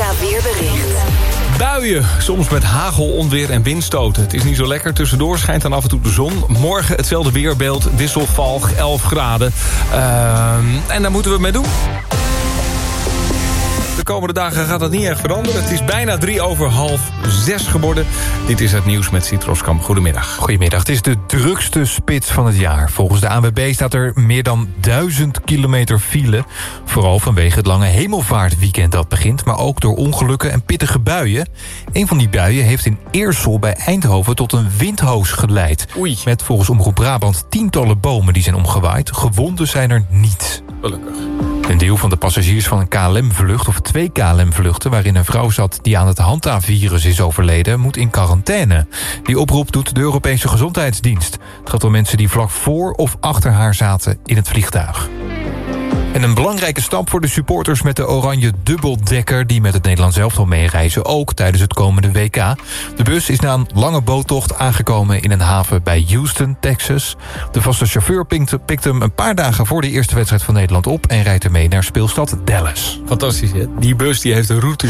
Veronica Weerbericht. Buien, soms met hagel, onweer en windstoten. Het is niet zo lekker. Tussendoor schijnt dan af en toe de zon. Morgen hetzelfde weerbeeld, wisselvalg, 11 graden. En daar moeten we het mee doen. De komende dagen gaat dat niet echt veranderen. Het is bijna 5:03 geworden. Dit is het nieuws met Citroskamp. Goedemiddag. Goedemiddag. Het is de drukste spits van het jaar. Volgens de ANWB staat er meer dan 1000 kilometer file. Vooral vanwege het lange hemelvaartweekend dat begint... maar ook door ongelukken en pittige buien. Een van die buien heeft in Eersel bij Eindhoven tot een windhoos geleid. Oei. Met volgens Omroep Brabant tientallen bomen die zijn omgewaaid. Gewonden zijn er niet. Gelukkig. Een deel van de passagiers van een KLM-vlucht, of 2 KLM-vluchten... waarin een vrouw zat die aan het Hanta-virus is overleden, moet in quarantaine. Die oproep doet de Europese Gezondheidsdienst. Het gaat om mensen die vlak voor of achter haar zaten in het vliegtuig. En een belangrijke stap voor de supporters met de oranje dubbeldekker... die met het Nederlands elftal meereizen, ook tijdens het komende WK. De bus is na een lange boottocht aangekomen in een haven bij Houston, Texas. De vaste chauffeur pikt hem een paar dagen voor de eerste wedstrijd van Nederland op... en rijdt ermee naar speelstad Dallas. Fantastisch, hè? Die bus die heeft een route.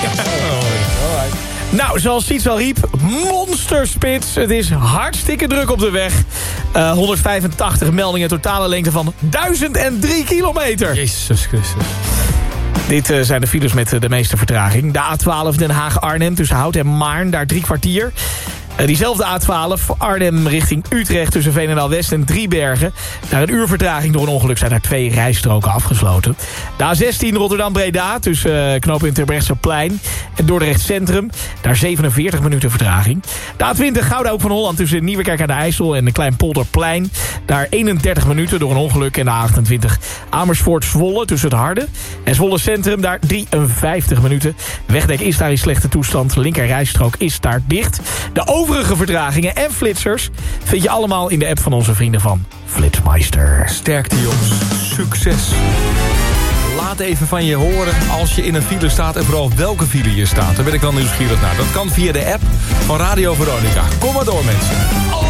Nou, zoals Siets al riep, monsterspits. Het is hartstikke druk op de weg. 185 meldingen, totale lengte van 1003 kilometer. Jezus Christus. Dit zijn de files met de meeste vertraging. De A12 Den Haag-Arnhem tussen Hout en Maarn, daar 3 kwartier. Diezelfde A12, Arnhem richting Utrecht tussen Veenendaal-West en Driebergen. Daar een uur vertraging door een ongeluk zijn daar 2 rijstroken afgesloten. De A16 Rotterdam-Breda tussen knooppunt Terbrechtseplein en Dordrecht Centrum. Daar 47 minuten vertraging. De A20 Gouda Hoek van Holland tussen Nieuwekerk aan de IJssel en de Kleinpolderplein. Daar 31 minuten door een ongeluk. En de A28 Amersfoort-Zwolle tussen het Harde en Zwolle Centrum. Daar 53 minuten. Wegdek is daar in slechte toestand. Linker rijstrook is daar dicht. De overige vertragingen en flitsers vind je allemaal in de app van onze vrienden van Flitsmeister. Sterkte, jongens. Succes. Laat even van je horen als je in een file staat... en vooral welke file je staat. Daar ben ik wel nieuwsgierig naar. Dat kan via de app van Radio Veronica. Kom maar door, mensen.